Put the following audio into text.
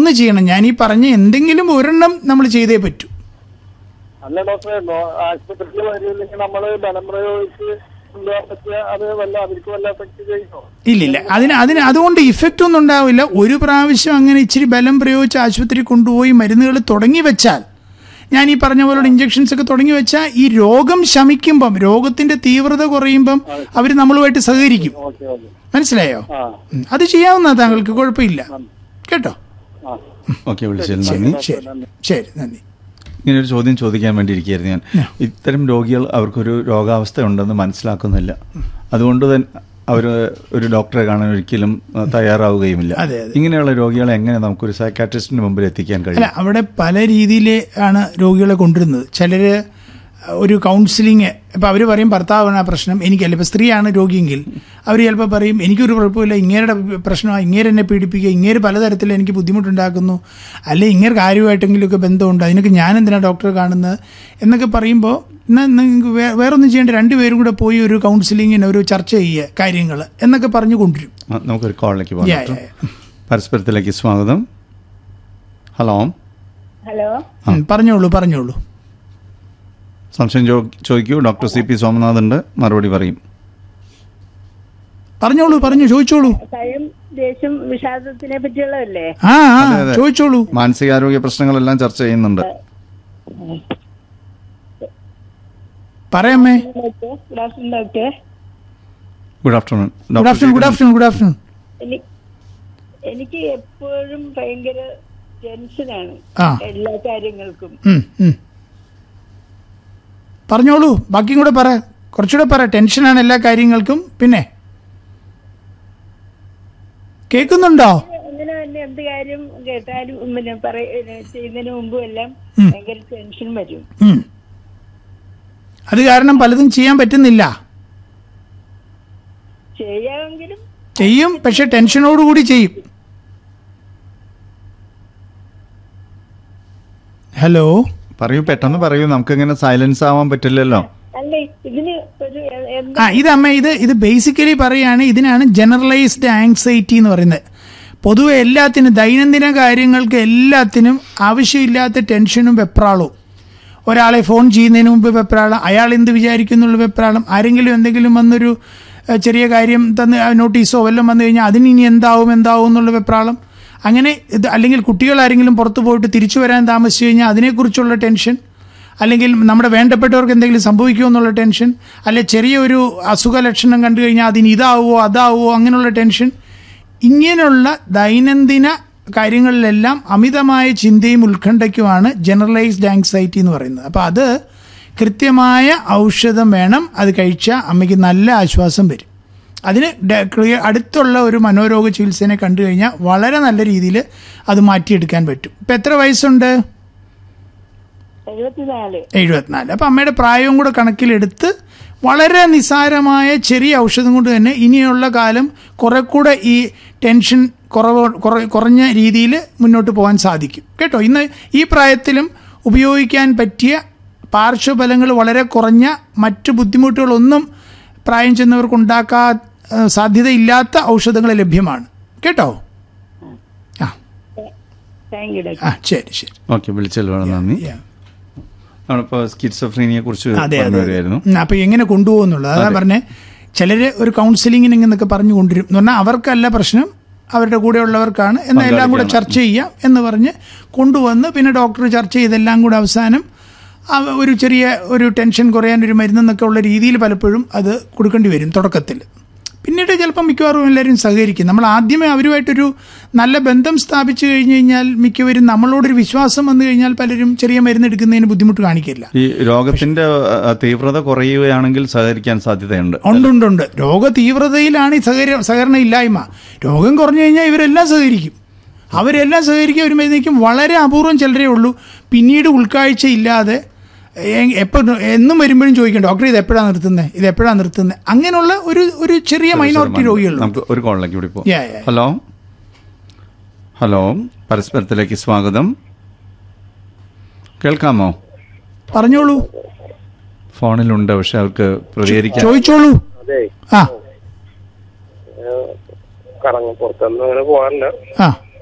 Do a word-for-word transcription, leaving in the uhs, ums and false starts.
ഒന്ന് ചെയ്യണം. ഞാൻ ഈ പറഞ്ഞ എന്തെങ്കിലും ഒരെണ്ണം നമ്മൾ ചെയ്തേ പറ്റൂ. അല്ല ഡോക്ടറെ, ആശുപത്രിയിൽ വരുന്നില്ലെങ്കിൽ നമ്മള് ബലം പ്രയോഗിച്ച് അത് വല്ല അവർക്ക് വല്ല എഫക്ട് ചെയ്യുമോ? ഇല്ലില്ല, അതിന് അതിന് അതുകൊണ്ട് ഇഫക്റ്റ് ഒന്നും ഉണ്ടാവില്ല. ഒരു പ്രാവശ്യം അങ്ങനെ ഇച്ചിരി ബലം പ്രയോഗിച്ച് ആശുപത്രി കൊണ്ടുപോയി മരുന്നുകൾ തുടങ്ങി വെച്ചാൽ, ഞാൻ ഈ പറഞ്ഞ പോലുള്ള ഇഞ്ചക്ഷൻസ് ഒക്കെ തുടങ്ങി വെച്ചാൽ ഈ രോഗം ശമിക്കുമ്പം, രോഗത്തിന്റെ തീവ്രത കുറയുമ്പം അവർ നമ്മളുമായിട്ട് സഹകരിക്കും. മനസ്സിലായോ? അത് ചെയ്യാവുന്ന താങ്കൾക്ക്, കുഴപ്പമില്ല കേട്ടോ. ഓക്കെ, വിളിച്ചതിൽ നന്ദി. ശരി ശരി, നന്ദി. ഇങ്ങനൊരു ചോദ്യം ചോദിക്കാൻ വേണ്ടി ഇരിക്കുകയായിരുന്നു ഞാൻ. ഇത്തരം രോഗികൾ അവർക്കൊരു രോഗാവസ്ഥ ഉണ്ടെന്ന് മനസ്സിലാക്കുന്നില്ല, അതുകൊണ്ട് തന്നെ അവർ ഒരു ഡോക്ടറെ കാണാൻ ഒരിക്കലും തയ്യാറാവുകയുമില്ല. ഇങ്ങനെയുള്ള രോഗികളെ എങ്ങനെ നമുക്കൊരു സൈക്കാട്രിസ്റ്റിന് മുമ്പിൽ എത്തിക്കാൻ കഴിയും? അവിടെ പല രീതിയിലാണ് രോഗികളെ കൊണ്ടുവരുന്നത്. ചിലര് ഒരു കൗൺസിലിങ്, ഇപ്പം അവർ പറയും ഭർത്താവാണ് ആ പ്രശ്നം, എനിക്കല്ല. ഇപ്പം സ്ത്രീയാണ് രോഗിയെങ്കിൽ അവർ ചിലപ്പോൾ പറയും എനിക്കൊരു കുഴപ്പമില്ല, ഇങ്ങേരുടെ പ്രശ്നമാണ്, ഇങ്ങേര് എന്നെ പീഡിപ്പിക്കുക, ഇങ്ങേര് പലതരത്തിൽ എനിക്ക് ബുദ്ധിമുട്ടുണ്ടാക്കുന്നു, അല്ലെ ഇങ്ങേർക്ക് ആരുമായിട്ടെങ്കിലുമൊക്കെ ബന്ധമുണ്ട്, അതിനൊക്കെ ഞാൻ എന്തിനാണ് ഡോക്ടറെ കാണുന്നത് എന്നൊക്കെ പറയുമ്പോൾ, എന്നാൽ നിങ്ങൾക്ക് വേറൊന്നും ചെയ്യേണ്ട, രണ്ടുപേരും കൂടെ പോയി ഒരു കൗൺസിലിങ്ങിന് ഒരു ചർച്ച ചെയ്യുക കാര്യങ്ങൾ എന്നൊക്കെ പറഞ്ഞു കൊണ്ടുവരും. നമുക്കൊരു കോളിലേക്ക് പോകാം. പരസ്പരത്തിലേക്ക് സ്വാഗതം. ഹലോ. ഹലോ, പറഞ്ഞോളൂ പറഞ്ഞോളൂ. സംശയം ചോദിക്കൂ. ഡോക്ടർ സി പി സോമനാഥ് ഉണ്ട്, മറുപടി പറയും. പറഞ്ഞോളൂ, പറഞ്ഞു ചോദിച്ചോളൂ. ദേഷ്യം വിഷാദത്തിനെ പറ്റിയുള്ളതല്ലേ? ആ ചോദിച്ചോളൂ. മാനസികാരോഗ്യ പ്രശ്നങ്ങളെല്ലാം ചർച്ച ചെയ്യുന്നുണ്ട്. പറയാമേ. Good afternoon doctor. Good afternoon. Good afternoon good afternoon good afternoon. എനിക്ക് എപ്പോഴും ഭയങ്കര ടെൻഷനാണ് എല്ലാ കാര്യങ്ങൾക്കും. പറഞ്ഞോളൂ, ബാക്കിയും കൂടെ പറ, കുറച്ചുകൂടെ പറ. ടെൻഷനാണ് എല്ലാ കാര്യങ്ങൾക്കും. പിന്നെ കേൾക്കുന്നുണ്ടോ? അങ്ങനെ തന്നെ എന്ത് കാര്യം കേട്ടാലും പിന്നെ ചെയ്യുന്നതിന് മുമ്പും എല്ലാം ഭയങ്കര ടെൻഷൻ വരും. അത് കാരണം പലതും ചെയ്യാൻ പറ്റുന്നില്ല. ചെയ്യാമെങ്കിലും ചെയ്യും, പക്ഷെ ടെൻഷനോടുകൂടി ചെയ്യും. ഹലോ, പറയൂ, പെട്ടെന്ന് പറയൂ, നമുക്കിങ്ങനെ സൈലൻസ് ആവാൻ പറ്റില്ലല്ലോ. ആ ഇത് അമ്മ ഇത് ഇത് ബേസിക്കലി പറയുകയാണ്, ഇതിനാണ് ജനറലൈസ്ഡ് ആങ്സൈറ്റി എന്ന് പറയുന്നത്. പൊതുവെ എല്ലാത്തിനും, ദൈനംദിന കാര്യങ്ങൾക്ക് എല്ലാത്തിനും ആവശ്യമില്ലാത്ത ടെൻഷനും വെപ്രാളവും. ഒരാളെ ഫോൺ ചെയ്യുന്നതിന് മുമ്പ് വെപ്രാളം, അയാൾ എന്ത് വിചാരിക്കുന്നുള്ള വെപ്രാളം, ആരെങ്കിലും എന്തെങ്കിലും വന്നൊരു ചെറിയ കാര്യം തന്ന് നോട്ടീസോ വല്ലതും വന്നു കഴിഞ്ഞാൽ അതിന് ഇനി എന്താവും എന്താവും എന്നുള്ള വെപ്രാളം. അങ്ങനെ ഇത്, അല്ലെങ്കിൽ കുട്ടികൾ ആരെങ്കിലും പുറത്തു പോയിട്ട് തിരിച്ചു വരാൻ താമസിച്ചു കഴിഞ്ഞാൽ അതിനെക്കുറിച്ചുള്ള ടെൻഷൻ, അല്ലെങ്കിൽ നമ്മുടെ വേണ്ടപ്പെട്ടവർക്ക് എന്തെങ്കിലും സംഭവിക്കുമോ എന്നുള്ള ടെൻഷൻ, അല്ലെ ചെറിയൊരു അസുഖ ലക്ഷണം കണ്ടു കഴിഞ്ഞാൽ അതിന് ഇതാവോ അതാവോ അങ്ങനെയുള്ള ടെൻഷൻ. ഇങ്ങനെയുള്ള ദൈനംദിന കാര്യങ്ങളിലെല്ലാം അമിതമായ ചിന്തയും ഉത്കണ്ഠയ്ക്കുമാണ് ജനറലൈസ്ഡ് ആങ്സൈറ്റി എന്ന് പറയുന്നത്. അപ്പോൾ അത് കൃത്യമായ ഔഷധം വേണം, അത് കഴിച്ചാൽ അമ്മയ്ക്ക് നല്ല ആശ്വാസം വരും. അതിന് അടുത്തുള്ള ഒരു മനോരോഗ ചികിത്സനെ കണ്ടു കഴിഞ്ഞാൽ വളരെ നല്ല രീതിയിൽ അത് മാറ്റിയെടുക്കാൻ പറ്റും. ഇപ്പം എത്ര വയസ്സുണ്ട്? എഴുപത്തിനാല്. അപ്പം അമ്മയുടെ പ്രായവും കൂടെ കണക്കിലെടുത്ത് വളരെ നിസ്സാരമായ ചെറിയ ഔഷധം കൊണ്ട് തന്നെ ഇനിയുള്ള കാലം കുറെ കൂടെ ഈ ടെൻഷൻ കുറവ് കുറഞ്ഞ രീതിയിൽ മുന്നോട്ട് പോകാൻ സാധിക്കും കേട്ടോ. ഇന്ന് ഈ പ്രായത്തിലും ഉപയോഗിക്കാൻ പറ്റിയ പാർശ്വഫലങ്ങൾ വളരെ കുറഞ്ഞ, മറ്റ് ബുദ്ധിമുട്ടുകളൊന്നും പ്രായം ചെന്നവർക്ക് ഉണ്ടാക്കാൻ സാധ്യതയില്ലാത്ത ഔഷധങ്ങൾ ലഭ്യമാണ് കേട്ടോ. ആ ആ ശരി ശരി. ഓക്കെ, വിളിച്ചല്ലോ, നന്ദി. നമ്മളിപ്പോൾ സ്കിസോഫ്രീനിയെ കുറിച്ച് പറഞ്ഞുവരുമായിരുന്നു. അപ്പോൾ എങ്ങനെ കൊണ്ടുപോകുന്നുള്ളത് അതാ പറഞ്ഞേ. ചിലര് ഒരു കൗൺസിലിങ്ങിന് എന്നൊക്കെ പറഞ്ഞു കൊണ്ടുവരും എന്ന് പറഞ്ഞാൽ അവർക്കല്ല പ്രശ്നം, അവരുടെ കൂടെ ഉള്ളവർക്കാണ്, എന്നാൽ എല്ലാം കൂടെ ചർച്ച ചെയ്യാം എന്ന് പറഞ്ഞ് കൊണ്ടുവന്ന് പിന്നെ ഡോക്ടർ ചർച്ച ചെയ്തെല്ലാം കൂടെ അവസാനം ഒരു ചെറിയ ഒരു ടെൻഷൻ കുറയാൻ ഒരു മരുന്നെന്നൊക്കെ ഉള്ള രീതിയിൽ പലപ്പോഴും അത് കൊടുക്കേണ്ടി വരും തുടക്കത്തിൽ. പിന്നീട് ചിലപ്പോൾ മിക്കവാറും എല്ലാവരും സഹകരിക്കും. നമ്മൾ ആദ്യമേ അവരുമായിട്ടൊരു നല്ല ബന്ധം സ്ഥാപിച്ചു കഴിഞ്ഞു കഴിഞ്ഞാൽ മിക്കവരും നമ്മളോടൊരു വിശ്വാസം വന്നു കഴിഞ്ഞാൽ പലരും ചെറിയ മരുന്ന് എടുക്കുന്നതിന് ബുദ്ധിമുട്ട് കാണിക്കില്ല. ഈ രോഗത്തിന്റെ തീവ്രത കുറയുകയാണെങ്കിൽ സഹകരിക്കാൻ സാധ്യതയുണ്ട്. ഉണ്ടുണ്ടുണ്ട്. രോഗ തീവ്രതയിലാണ് ഈ സഹകര സഹകരണ ഇല്ലായ്മ. രോഗം കുറഞ്ഞു കഴിഞ്ഞാൽ ഇവരെല്ലാം സഹകരിക്കും, അവരെല്ലാം സഹകരിക്കും. അവർ മരുന്നിക്കും. വളരെ അപൂർവം ചിലരേ ഉള്ളൂ പിന്നീട് ഉൾക്കാഴ്ച ഇല്ലാതെ എപ്പോൾ എന്നും വരുമ്പോഴും ചോദിക്കും ഡോക്ടർ ഇത് എപ്പോഴാണ് നിർത്തുന്നത്, ഇത് എപ്പോഴാണ് നിർത്തുന്നത്. അങ്ങനെയുള്ള ഒരു ഒരു ചെറിയ മൈനോറിറ്റി രോഗികൾ. നമുക്ക് ഒരു കോളിലേക്ക് കൂടി പോകാം. ഹലോ ഹലോ പരസ്പരത്തിലേക്ക് സ്വാഗതം. കേൾക്കാമോ? പറഞ്ഞോളൂ. ഫോണിലുണ്ട്, പക്ഷെ അവർക്ക് പ്രതികരിക്കാൻ. ചോദിച്ചോളൂ. കറങ്ങി പുറത്തൊന്നും അങ്ങനെ പോകാറില്ല. ആ